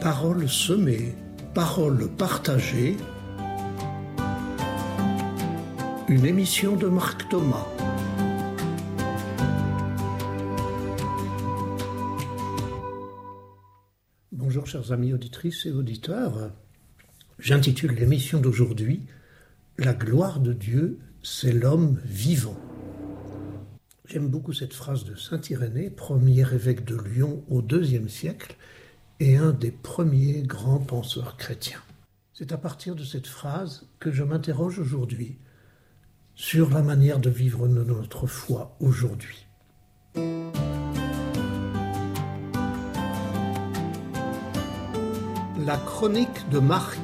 Paroles semées, paroles partagées. Une émission de Marc Thomas. Bonjour chers amis auditrices et auditeurs. J'intitule l'émission d'aujourd'hui « La gloire de Dieu, c'est l'homme vivant ». J'aime beaucoup cette phrase de saint Irénée, premier évêque de Lyon au IIe siècle et un des premiers grands penseurs chrétiens. C'est à partir de cette phrase que je m'interroge aujourd'hui sur la manière de vivre notre foi aujourd'hui. La chronique de Marc.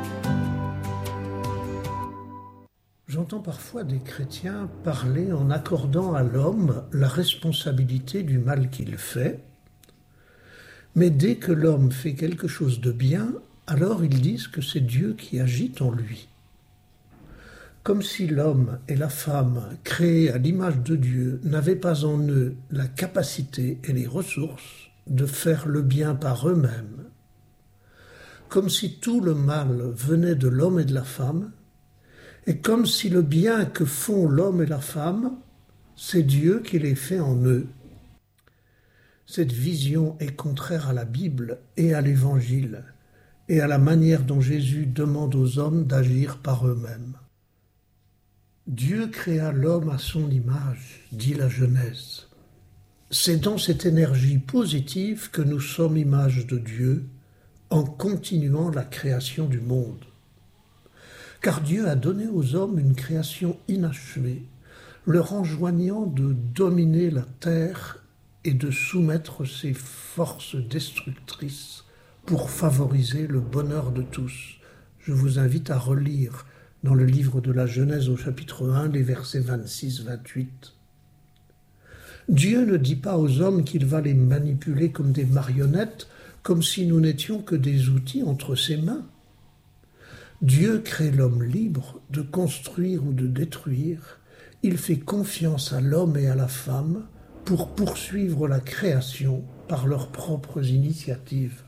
J'entends parfois des chrétiens parler en accordant à l'homme la responsabilité du mal qu'il fait, mais dès que l'homme fait quelque chose de bien, alors ils disent que c'est Dieu qui agit en lui. Comme si l'homme et la femme, créés à l'image de Dieu, n'avaient pas en eux la capacité et les ressources de faire le bien par eux-mêmes. Comme si tout le mal venait de l'homme et de la femme, et comme si le bien que font l'homme et la femme, c'est Dieu qui les fait en eux. Cette vision est contraire à la Bible et à l'Évangile, et à la manière dont Jésus demande aux hommes d'agir par eux-mêmes. Dieu créa l'homme à son image, dit la Genèse. C'est dans cette énergie positive que nous sommes image de Dieu, en continuant la création du monde. Car Dieu a donné aux hommes une création inachevée, leur enjoignant de dominer la terre et de soumettre ses forces destructrices pour favoriser le bonheur de tous. Je vous invite à relire dans le livre de la Genèse au chapitre 1, les versets 26-28. Dieu ne dit pas aux hommes qu'il va les manipuler comme des marionnettes, comme si nous n'étions que des outils entre ses mains. Dieu crée l'homme libre de construire ou de détruire. Il fait confiance à l'homme et à la femme pour poursuivre la création par leurs propres initiatives.